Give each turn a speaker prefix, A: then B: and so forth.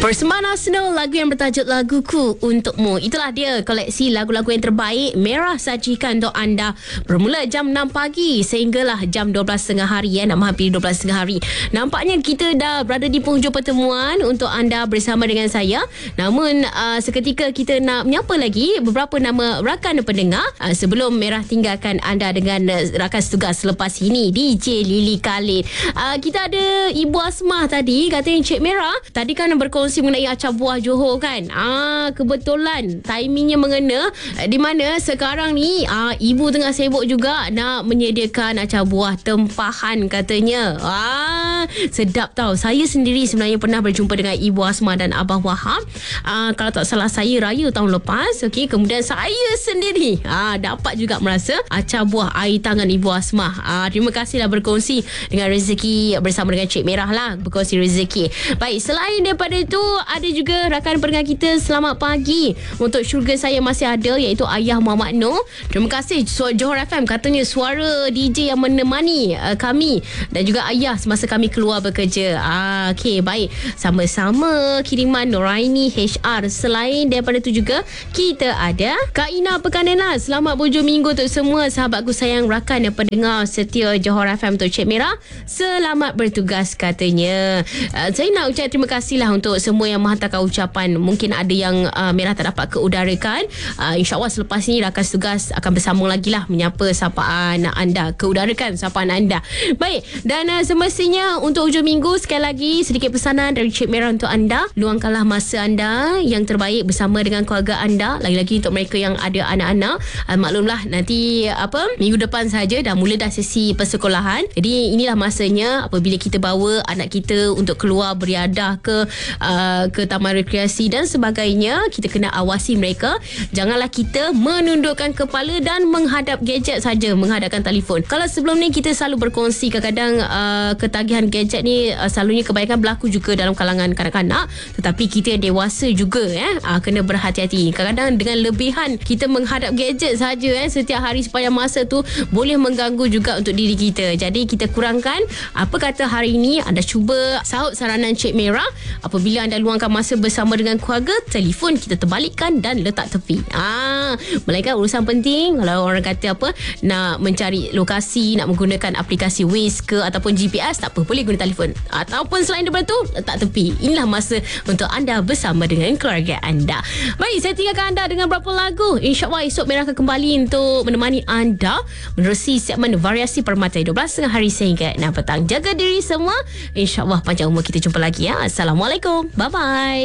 A: Persembahan Arsenal, lagu yang bertajuk Laguku Untukmu. Itulah dia koleksi lagu-lagu yang terbaik Merah sajikan untuk anda bermula jam 6 pagi sehinggalah jam 12.30 hari nak menghampiri 12.30 hari. Nampaknya kita dah berada di penghujung pertemuan untuk anda bersama dengan saya. Namun seketika kita nak menyapa lagi beberapa nama rakan pendengar sebelum Merah tinggalkan anda dengan rakan setugas selepas ini, DJ Lily Khalid. Kita ada Ibu Asmah tadi, katanya Cik Merah tadi kan berkongsi mengenai acar buah Johor kan. Kebetulan timingnya mengena di mana sekarang ni ibu tengah sibuk juga nak menyediakan acar buah tempahan katanya. Sedap tau. Saya sendiri sebenarnya pernah berjumpa dengan Ibu Asmah dan Abah Wahab. Kalau tak salah saya raya tahun lepas. Okey, kemudian saya sendiri dapat juga merasa acar buah air tangan Ibu Asmah. Terima kasihlah berkongsi dengan rezeki bersama dengan Cik Merah lah, berkongsi rezeki. Baik, selain daripada itu ada juga rakan pendengar kita. Selamat pagi. Untuk syurga saya masih ada, iaitu Ayah Muhammad Noor. Terima kasih Johor FM, katanya suara DJ yang menemani kami dan juga ayah semasa kami keluar bekerja. Okey, baik. Sama-sama kiriman Noraini HR. Selain daripada itu juga kita ada Kak Ina Pekanela. Selamat berhujung minggu untuk semua sahabatku sayang, rakan dan pendengar setia Johor FM untuk Cik Merah. Selamat bertugas katanya. Saya nak ucap terima kasih lah untuk semua yang menghantarkan ucapan. Mungkin ada yang Merah tak dapat keudarakan. InsyaAllah selepas ni rakan setugas akan bersambung lagi lah menyapa sapaan anda, keudarakan sapaan anda. Baik, dan semestinya untuk hujung minggu sekali lagi sedikit pesanan dari Cik Merah untuk anda. Luangkanlah masa anda yang terbaik bersama dengan keluarga anda. Lagi-lagi untuk mereka yang ada anak-anak, maklumlah nanti minggu depan saja dah mula dah sesi persekolahan. Jadi inilah masanya apabila kita bawa anak kita untuk keluar beriadah ke taman rekreasi dan sebagainya, kita kena awasi mereka. Janganlah kita menundukkan kepala dan menghadap gadget saja, menghadapkan telefon. Kalau sebelum ni kita selalu berkongsi, kadang-kadang ketagihan gadget ni selalunya kebanyakan berlaku juga dalam kalangan kanak-kanak, tetapi kita yang dewasa juga kena berhati-hati. Kadang-kadang dengan lebihan kita menghadap gadget saja setiap hari sepanjang masa tu boleh mengganggu juga untuk diri kita. Jadi kita kurangkan. Apa kata hari ini anda cuba sahut saranan Cik Merah, apabila anda luangkan masa bersama dengan keluarga, telefon kita terbalikkan dan letak tepi. Melainkan urusan penting, kalau orang kata nak mencari lokasi, nak menggunakan aplikasi Waze ke ataupun GPS, tak apa, boleh guna telefon. Ataupun selain daripada tu, letak tepi. Inilah masa untuk anda bersama dengan keluarga anda. Baik, saya tinggalkan anda dengan berapa lagu. InsyaAllah esok Merah akan kembali untuk menemani anda menerusi segmen Variasi Permata 12.30 hari sehingga 6 petang. Jaga diri semua. InsyaAllah panjang umur, kita jumpa lagi ya. Assalamualaikum. Bye-bye.